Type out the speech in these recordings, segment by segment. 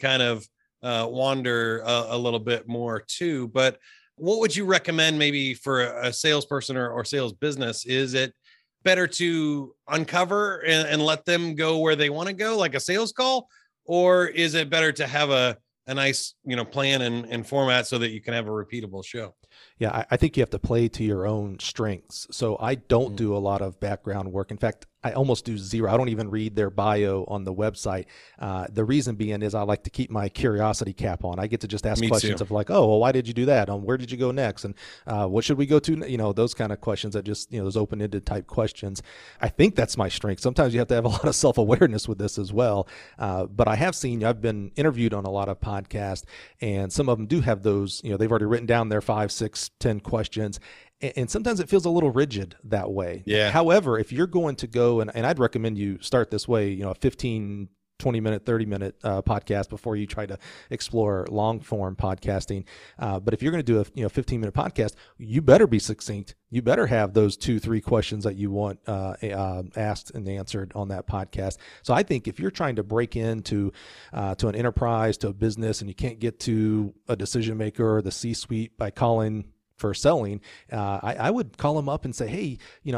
kind of wander a little bit more too. But what would you recommend maybe for a salesperson or sales business? Is it better to uncover and let them go where they want to go, like a sales call? Or is it better to have a nice, plan and format so that you can have a repeatable show? Yeah, I think you have to play to your own strengths. So I don't do a lot of background work. In fact, I almost do zero. I don't even read their bio on the website. The reason being is I like to keep my curiosity cap on. I get to just ask questions of like, oh, well, why did you do that? Where did you go next? And what should we go to? Those kind of questions that just, those open-ended type questions. I think that's my strength. Sometimes you have to have a lot of self-awareness with this as well. But I have seen, I've been interviewed on a lot of podcasts, and some of them do have those, they've already written down their 5, 6, 10 questions. And sometimes it feels a little rigid that way. Yeah. However, if you're going to go, and I'd recommend you start this way, a 15, 20-minute, 30-minute podcast before you try to explore long-form podcasting. But if you're going to do a 15-minute podcast, you better be succinct. You better have those 2-3 questions that you want asked and answered on that podcast. So I think if you're trying to break into to an enterprise, to a business, and you can't get to a decision maker or the C-suite by calling for selling, I would call them up and say, hey,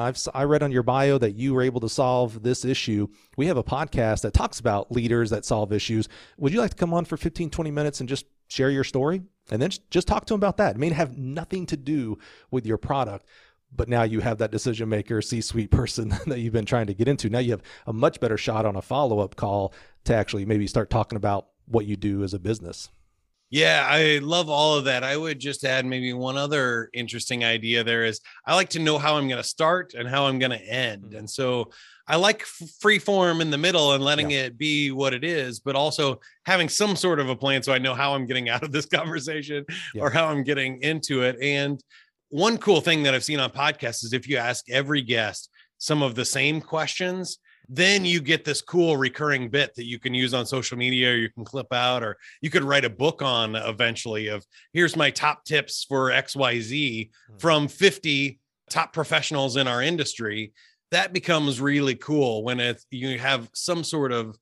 I read on your bio that you were able to solve this issue. We have a podcast that talks about leaders that solve issues. Would you like to come on for 15, 20 minutes and just share your story? And then just talk to them about that. It may have nothing to do with your product, but now you have that decision maker, C-suite person that you've been trying to get into. Now you have a much better shot on a follow-up call to actually maybe start talking about what you do as a business. Yeah, I love all of that. I would just add maybe one other interesting idea there is I like to know how I'm going to start and how I'm going to end. And so I like free form in the middle and letting it be what it is, but also having some sort of a plan so I know how I'm getting out of this conversation or how I'm getting into it. And one cool thing that I've seen on podcasts is if you ask every guest some of the same questions, then you get this cool recurring bit that you can use on social media, or you can clip out, or you could write a book on eventually of here's my top tips for XYZ from 50 top professionals in our industry. That becomes really cool when you have some sort of,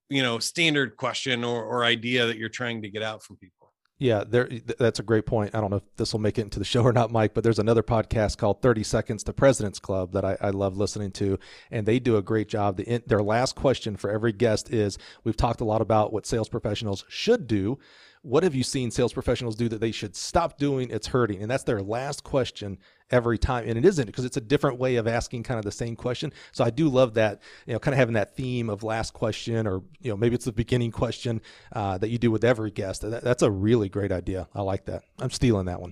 standard question or idea that you're trying to get out from people. Yeah, that's a great point. I don't know if this will make it into the show or not, Mike, but there's another podcast called 30 Seconds to President's Club that I love listening to, and they do a great job. Their last question for every guest is, we've talked a lot about what sales professionals should do. What have you seen sales professionals do that they should stop doing? It's hurting. And that's their last question every time. And it isn't, because it's a different way of asking kind of the same question. So I do love that, kind of having that theme of last question, or, maybe it's the beginning question that you do with every guest. That's a really great idea. I like that. I'm stealing that one.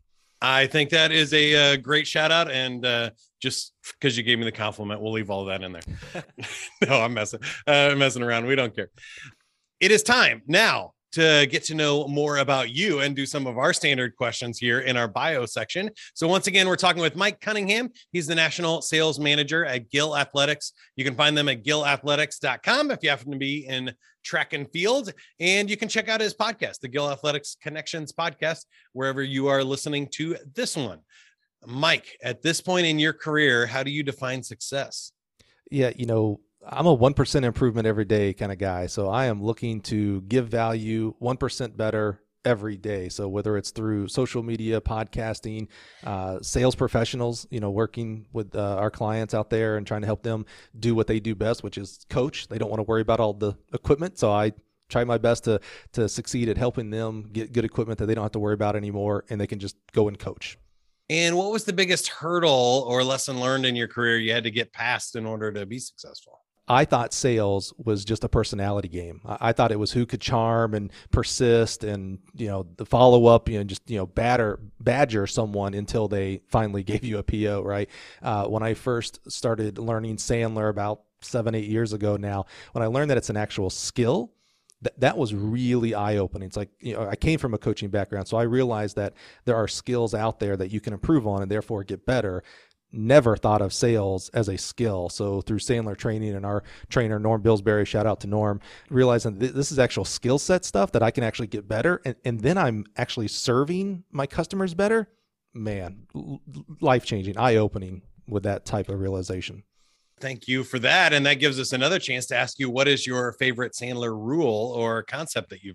I think that is a great shout out. And just because you gave me the compliment, we'll leave all of that in there. No, I'm messing around. We don't care. It is time now to get to know more about you and do some of our standard questions here in our bio section. So once again, we're talking with Mike Cunningham. He's the National Sales Manager at Gill Athletics. You can find them at gillathletics.com if you happen to be in track and field. And you can check out his podcast, the Gill Athletics Connections podcast, wherever you are listening to this one. Mike, at this point in your career, how do you define success? Yeah, I'm a 1% improvement every day kind of guy. So I am looking to give value 1% better every day. So whether it's through social media, podcasting, sales professionals, working with our clients out there and trying to help them do what they do best, which is coach. They don't want to worry about all the equipment. So I try my best to succeed at helping them get good equipment that they don't have to worry about anymore, and they can just go and coach. And what was the biggest hurdle or lesson learned in your career you had to get past in order to be successful? I thought sales was just a personality game. I thought it was who could charm and persist and, the follow up, just, badger someone until they finally gave you a PO, right? When I first started learning Sandler about 7-8 years ago now, when I learned that it's an actual skill, that was really eye-opening. It's like, I came from a coaching background, so I realized that there are skills out there that you can improve on and therefore get better. Never thought of sales as a skill. So through Sandler training and our trainer, Norm Billsbury, shout out to Norm, realizing this is actual skill set stuff that I can actually get better. And then I'm actually serving my customers better. Man, life-changing, eye-opening with that type of realization. Thank you for that. And that gives us another chance to ask you, what is your favorite Sandler rule or concept that you've